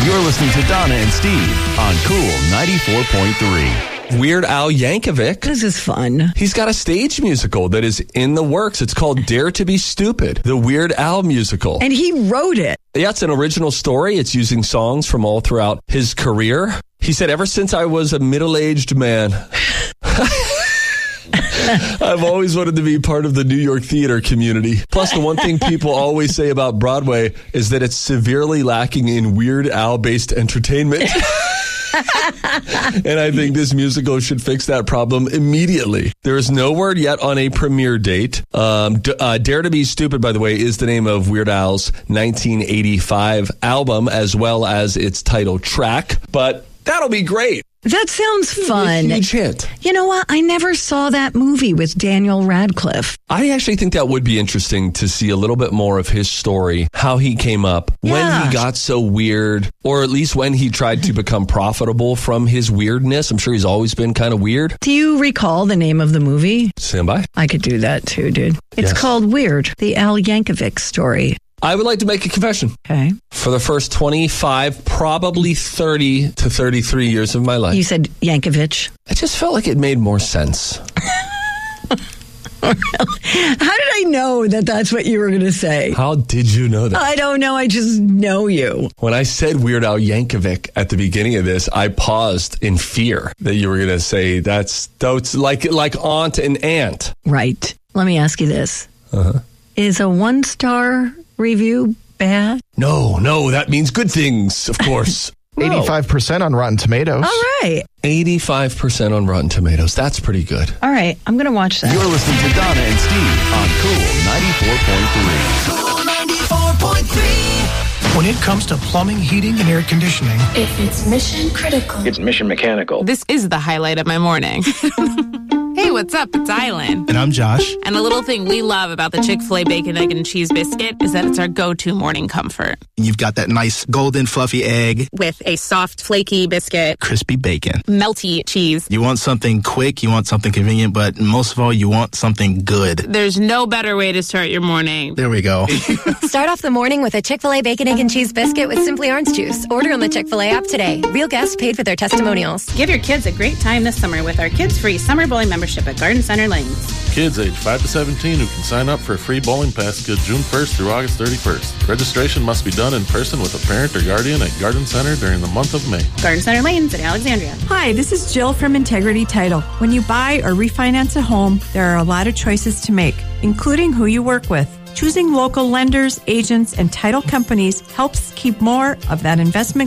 You're listening to Donna and Steve on Cool 94.3. Weird Al Yankovic. This is fun. He's got a stage musical that is in the works. It's called Dare to be Stupid, the Weird Al musical. And he wrote it. Yeah, it's an original story. It's using songs from all throughout his career. He said, ever since I was a middle-aged man, I've always wanted to be part of the New York theater community. Plus, the one thing people always say about Broadway is that it's severely lacking in Weird Al-based entertainment. And I think this musical should fix that problem immediately. There is no word yet on a premiere date. Dare to be Stupid, by the way, is the name of Weird Al's 1985 album, as well as its title track. But that'll be great. That sounds fun. Huge hit. You know what? I never saw that movie with Daniel Radcliffe. I actually think that would be interesting to see a little bit more of his story, how he came up, when he got so weird, or at least when he tried to become profitable from his weirdness. I'm sure he's always been kind of weird. Do you recall the name of the movie? Stand by. I could do that too, dude. It's called Weird, the Al Yankovic story. I would like to make a confession. Okay. For the first 25, probably 30 to 33 years of my life, You said Yankovic. I just felt like it made more sense. How did I know that that's what you were going to say? How did you know that? I don't know. I just know you. When I said Weird Al Yankovic at the beginning of this, I paused in fear that you were going to say that's like aunt and aunt. Right. Let me ask you this. Is a 1-star review bad? No, that means good things, of course. 85% on Rotten Tomatoes. All right. 85% on Rotten Tomatoes. That's pretty good. All right. I'm going to watch that. You're listening to Donna and Steve on Cool 94.3. Cool 94.3. When it comes to plumbing, heating, and air conditioning, If it's mission critical, It's mission mechanical. This is the highlight of my morning. Hey, what's up? It's Island. and I'm Josh. And the little thing we love about the Chick-fil-A bacon, egg, and cheese biscuit is that it's our go-to morning comfort. You've got that nice golden fluffy egg, With a soft, flaky biscuit, crispy bacon. melty cheese. You want something quick, you want something convenient, but most of all, you want something good. There's no better way to start your morning. There we go. Start off the morning with a Chick-fil-A bacon, egg, and cheese biscuit with Simply Orange Juice. Order on the Chick-fil-A app today. Real guests paid for their testimonials. Give your kids a great time this summer with our kids-free Summer Bowling membership at Garden Center Lanes. Kids age 5 to 17 who can sign up for a free bowling pass good June 1st through August 31st. Registration must be done in person with a parent or guardian at Garden Center during the month of May. Garden Center Lanes in Alexandria. Hi, this is Jill from Integrity Title. When you buy or refinance a home, there are a lot of choices to make, including who you work with. Choosing local lenders, agents, and title companies helps keep more of that investment